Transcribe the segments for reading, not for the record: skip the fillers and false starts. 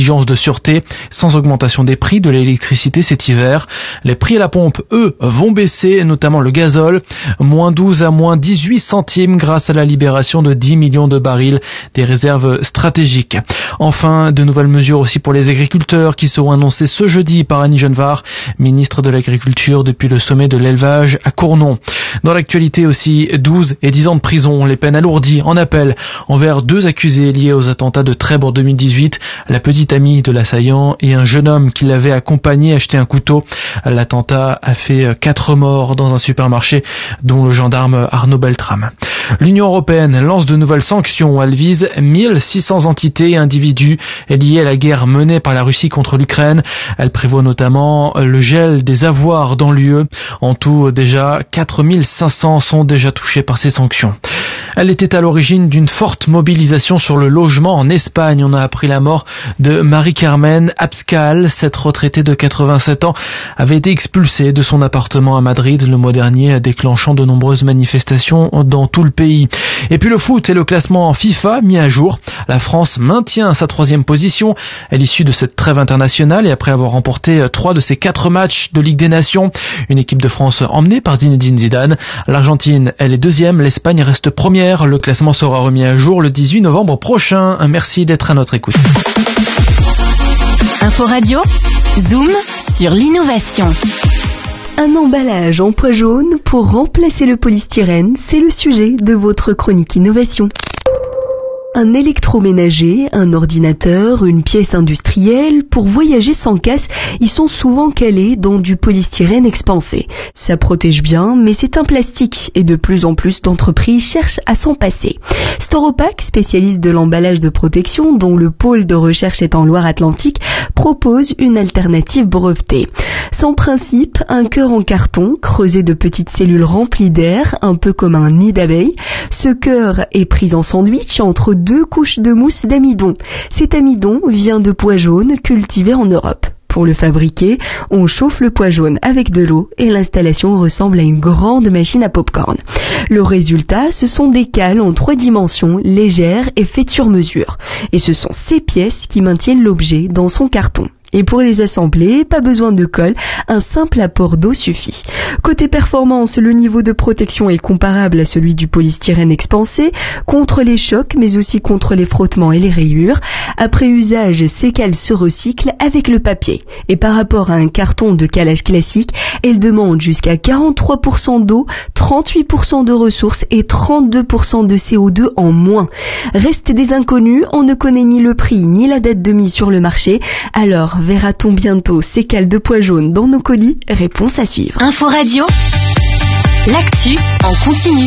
exigences de sûreté, sans augmentation des prix de l'électricité cet hiver. Les prix à la pompe, eux, vont baisser, notamment le gazole, moins 12 à moins 18 centimes grâce à la libération de 10 millions de barils des réserves stratégiques. Enfin, de nouvelles mesures aussi pour les agriculteurs qui seront annoncées ce jeudi par Annie Genevard, ministre de l'Agriculture depuis le sommet de l'élevage à Cournon. Dans l'actualité aussi, 12 et 10 ans de prison, les peines alourdies en appel envers 2 accusés liés aux attentats de Trèbes en 2018, la petite amie de l'assaillant et un jeune homme qui l'avait accompagné acheter un couteau. L'attentat a fait 4 morts dans un supermarché, dont le gendarme Arnaud Beltrame. L'Union européenne lance de nouvelles sanctions. Elle vise 1600 entités et individus liés à la guerre menée par la Russie contre l'Ukraine. Elle prévoit notamment le gel des avoirs dans l'UE. En tout, déjà 4500 sont déjà touchés par ces sanctions. Elle était à l'origine d'une forte mobilisation sur le logement en Espagne. On a appris la mort de Marie-Carmen Abascal. Cette retraitée de 87 ans avait été expulsée de son appartement à Madrid le mois dernier, déclenchant de nombreuses manifestations dans tout le pays. Et puis le foot et le classement FIFA mis à jour. La France maintient sa 3e position à l'issue de cette trêve internationale et après avoir remporté 3 de ses 4 matchs de Ligue des Nations. Une équipe de France emmenée par Zinedine Zidane. L'Argentine, elle est 2e, l'Espagne reste 1re. Le classement sera remis à jour le 18 novembre prochain. Merci d'être à notre écoute. Info Radio, Zoom sur l'innovation. Un emballage en pois jaune pour remplacer le polystyrène, c'est le sujet de votre chronique innovation. Un électroménager, un ordinateur, une pièce industrielle, pour voyager sans casse, ils sont souvent calés dans du polystyrène expansé. Ça protège bien, mais c'est un plastique et de plus en plus d'entreprises cherchent à s'en passer. Storopac, spécialiste de l'emballage de protection, dont le pôle de recherche est en Loire-Atlantique, propose une alternative brevetée. Sans principe, un cœur en carton, creusé de petites cellules remplies d'air, un peu comme un nid d'abeille. Ce cœur est pris en sandwich entre 2 couches de mousse d'amidon. Cet amidon vient de pois jaunes cultivés en Europe. Pour le fabriquer, on chauffe le pois jaune avec de l'eau et l'installation ressemble à une grande machine à pop-corn. Le résultat, ce sont des cales en 3 dimensions, légères et faites sur mesure. Et ce sont ces pièces qui maintiennent l'objet dans son carton. Et pour les assembler, pas besoin de colle, un simple apport d'eau suffit. Côté performance, le niveau de protection est comparable à celui du polystyrène expansé, contre les chocs mais aussi contre les frottements et les rayures. Après usage, ces cales se recyclent avec le papier. Et par rapport à un carton de calage classique, elles demandent jusqu'à 43% d'eau, 38% de ressources et 32% de CO2 en moins. Restent des inconnus, on ne connaît ni le prix ni la date de mise sur le marché. Alors, verra-t-on bientôt ces cales de pois jaunes dans nos colis? Réponse à suivre. Info Radio, l'actu en continu.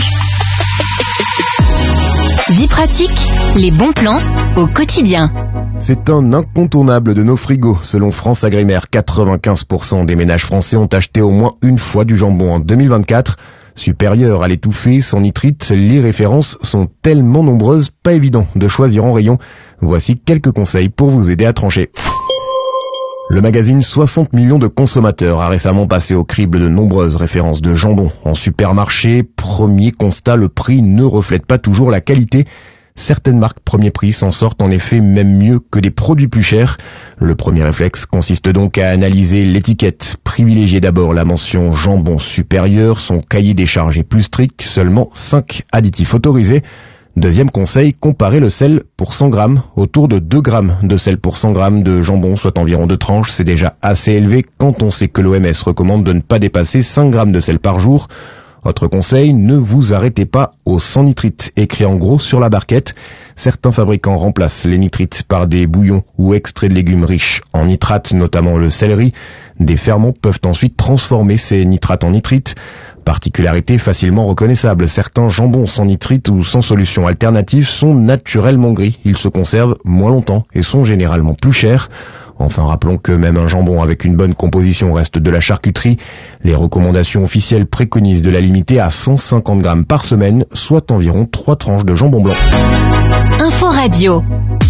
Vie pratique, les bons plans au quotidien. C'est un incontournable de nos frigos. Selon France Agrimaire, 95% des ménages français ont acheté au moins une fois du jambon en 2024. Supérieur à l'étouffée, sans nitrite, les références sont tellement nombreuses, pas évident de choisir en rayon. Voici quelques conseils pour vous aider à trancher. Le magazine 60 millions de consommateurs a récemment passé au crible de nombreuses références de jambon. En supermarché, premier constat, le prix ne reflète pas toujours la qualité. Certaines marques premier prix s'en sortent en effet même mieux que des produits plus chers. Le premier réflexe consiste donc à analyser l'étiquette. Privilégier d'abord la mention jambon supérieur, son cahier des charges est plus strict, seulement 5 additifs autorisés. Deuxième conseil, comparer le sel pour 100 grammes. Autour de 2 grammes de sel pour 100 grammes de jambon, soit environ 2 tranches, c'est déjà assez élevé quand on sait que l'OMS recommande de ne pas dépasser 5 grammes de sel par jour. Autre conseil, ne vous arrêtez pas au sans nitrite, écrit en gros sur la barquette. Certains fabricants remplacent les nitrites par des bouillons ou extraits de légumes riches en nitrates, notamment le céleri. Des ferments peuvent ensuite transformer ces nitrates en nitrites. Particularité facilement reconnaissable, certains jambons sans nitrite ou sans solution alternative sont naturellement gris. Ils se conservent moins longtemps et sont généralement plus chers. Enfin, rappelons que même un jambon avec une bonne composition reste de la charcuterie. Les recommandations officielles préconisent de la limiter à 150 grammes par semaine, soit environ 3 tranches de jambon blanc. Info Radio.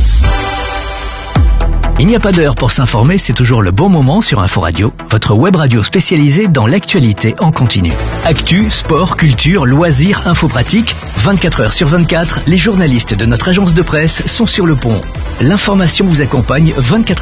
Il n'y a pas d'heure pour s'informer, c'est toujours le bon moment sur Info Radio, votre web radio spécialisée dans l'actualité en continu. Actu, sport, culture, loisirs, info pratique, 24 heures sur 24, les journalistes de notre agence de presse sont sur le pont. L'information vous accompagne 24